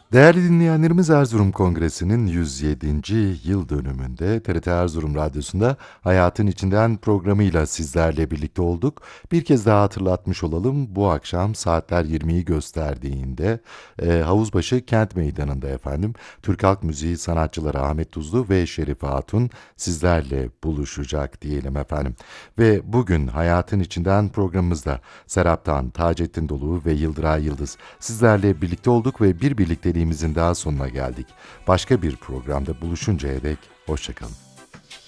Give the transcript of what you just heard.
Değerli dinleyenlerimiz, Erzurum Kongresi'nin 107. yıl dönümünde TRT Erzurum Radyosu'nda Hayatın İçinden programıyla sizlerle birlikte olduk. Bir kez daha hatırlatmış olalım, bu akşam saatler 20'yi gösterdiğinde Havuzbaşı Kent Meydanı'nda efendim Türk Halk Müziği sanatçıları Ahmet Tuzlu ve Şerife Hatun sizlerle buluşacak diyelim efendim. Ve bugün Hayatın İçinden programımızda Serap'tan, Taceddin Dolu ve Yıldıray Yıldız sizlerle birlikte olduk ve bir birlikteliğimizin daha sonuna geldik. Başka bir programda buluşuncaya dek hoşça kalın.